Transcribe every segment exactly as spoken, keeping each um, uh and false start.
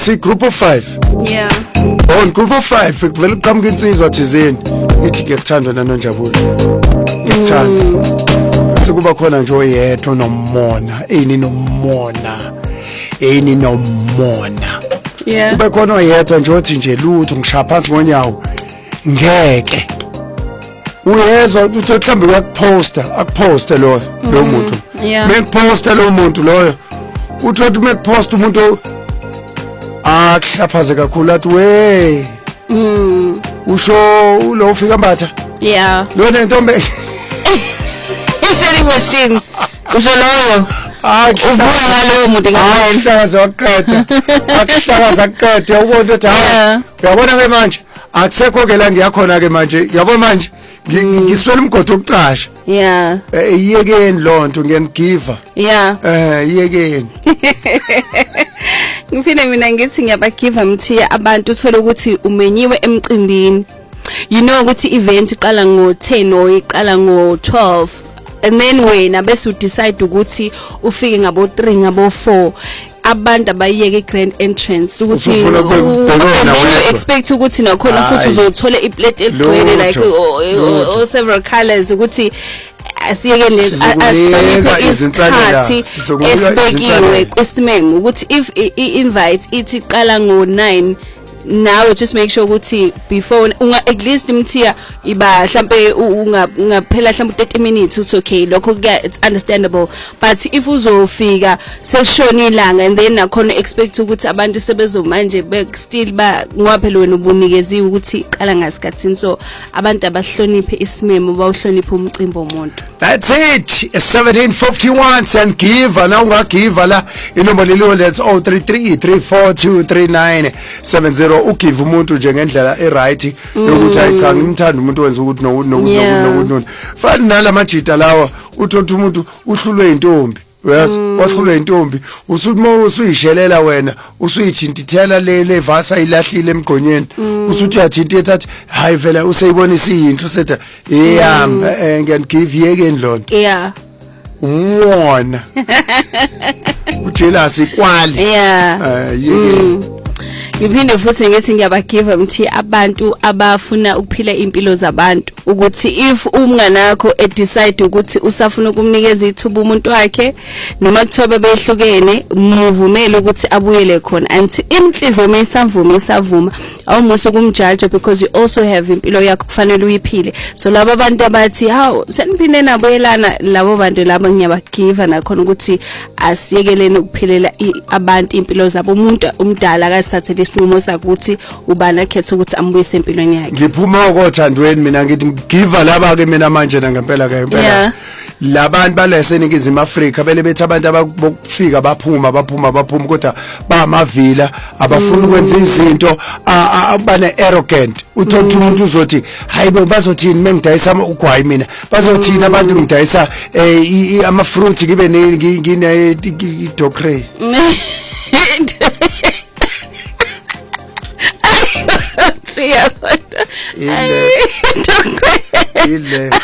See group of five. Yeah. On group of five welcome kinsizwa thizeni ithi ngiyakuthandwa naNonjabulo. Ngiyakuthandwa. Sekuba khona nje oyedwa nomona, eyini nomona. Eyini nomona. Yeah. Kube khona oyedwa nje othi nje lutho ngishaya phansi ngonyawo. Ngeke. Uyezwa ukuthi mhlambe uyakuposta, akuposte lo lo muntu. Yeah. Mekuposta lo muntu loyo. Uthi uthi mekuposta umuntu akuhlaphaze kakhulu athi we Mm. usho ulo ufika mbatha Yeah. lona intombi Isheli machine. Usho loyo. Uvuka ngalowo muntu ngaphandle. Akuhlakaza waqeda. Akuhlakaza qeda ubona ukuthi ha. Uyabona ke manje akusekho ke la ngiyakhona ke manje. Yabo manje ngiswela umgodo okucasha. Yeah. Eh iyekeni lonto ngiyanigiva. Yeah. Eh iyekeni. Ngifine mina ngithi ngiyabagiva mthiya abantu uthola ukuthi umenyiwe emcimbini. You know ukuthi event iqala ngo ten or iqala ngo twelve. And then wena bese u decide ukuthi ufike ngabo three ngabo four abantu abayeke grand entrance ukuthi you expect ukuthi nakhona futhi uzothola iplate egcwele like or several colors ukuthi asiyeke lezi ahloniphe isikhathi esibekiwe kwesimemo ukuthi if i-invite ithi iqala ngo nine now just make sure ukuthi before unga at least imthiya iba mhlambe ungaphela mhlambe thirty minutes it's okay lokho it's understandable but if uzofika seshona ilanga and then nakhona expect ukuthi abantu sebezo manje back still ba ngwaphela wena ubunikeziwe ukuthi qala ngasikhatsini so abantu abahloniphe isimemo bawuhloniphe umcimbi womuntu. That's it. seventeen fifty-one and give na ungagiva la inombolo lelo let's oh three three three four two three nine seven zero ugive umuntu nje ngendlela eright yokuthi ayicha ngimthanda umuntu wenza ukuthi no no no no fana nalamajita lawa uthothi umuntu uhlulwe intombi yes wahlulwe intombi usuthi usuyishelela wena usuyithintithela le levasa ilahlile emgqonyeni usuthi uyathinta ethathi hayi vele useyibona isiyinto setha yeah ngiyagive yeke ndlonto yeah wona ujealous ikwali yeah eh yeke Ngiphinde futhi ngithi ngiyabagiva mthi abantu abafuna ukuphila impilo zabantu ukuthi if umnganakho e decide ukuthi usafuna ukumnikeza ithuba umuntu wakhe noma kuthoba behlukene muvumele ukuthi abuyele khona anti imhliziyo mayisamvuma isavuma awumuso kumjudge because you also have impilo yakho kufanele uyiphile so labo abantu abathi hawo seniphinde nabuyelana labo bantu labo ngiyabagiva nakhona ukuthi asiyekelene ukuphilela abantu impilo zabo umuntu umdala akasathe lesinqumo sakuthi ubana khetha ukuthi ambuyise empilweni yakhe. Ngiphuma okothandweni mina ngithi ngigiva laba ke mina manje na ngempela ke impela labantu baleseningizimu Afrika bele bethi abantu abakufika baphuma baphuma baphuma kodwa bamavila abafuna ukwenza izinto abane arrogant uthothi umuntu uzothi hayi bazothini mengidayisa ugwayi mina bazothina abantu ngidayisa ama fruit ngibe ngine docre Siya kodwa. Ile. Ile.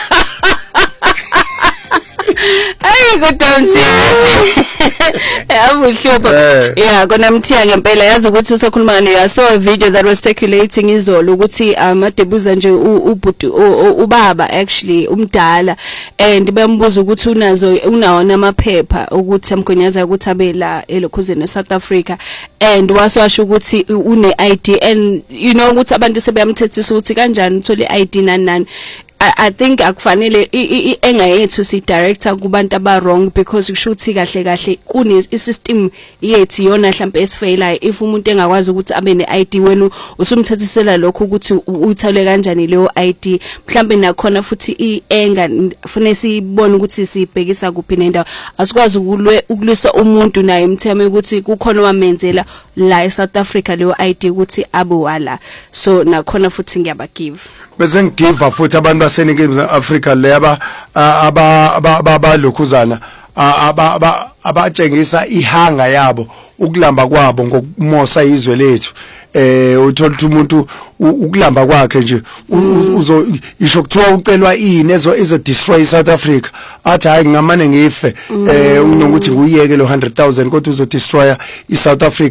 Ay kodwa mthiya. Yabuhlupho. Yeah, kona mthiya ngempela yazi ukuthi usakhuluma ngane I saw a video that was circulating izolo ukuthi amadebuza nje ubhuti ubaba actually umdala and bembuza ukuthi unazo unawo namaphepha ukuthi amgonyaza ukuthi abela elokhuzeni South Africa and waswasho ukuthi une I D and you know ukuthi abantu sebeyamthethisa ukuthi kanjani uthola I D nani nani I, I think akufanele engayethu si director kubantu aba wrong because kushuthi kahle kahle kune isystem yethu yona mhlambe esifailayo if umuntu engakwazi ukuthi abe ne I D wena usumthethisela lokho ukuthi uthole kanjani leyo I D mhlambe nakhona futhi ienga fune sibone ukuthi sibhekisa kuphi nendawo asikwazi ukulwe ukulisa umuntu naye emtheme ukuthi kukhona wamenzela la eSouth Africa leyo I D ukuthi abuwala so nakhona futhi ngiyabagive bese ngigiva futhi abantu baseningizimu Afrika leba abalokhuzana aba abatshengisa ihanga yabo ukulamba kwabo ngokumosa izwe lethu eh uthola umuntu ukulamba kwakhe nje uzo isho kuthiwa ucelwa ini ezo izo destroy South Africa athi hayi ngamane ngife eh unokuthi nguyeke lo one hundred thousand kodwa uzo destroy iSouth Africa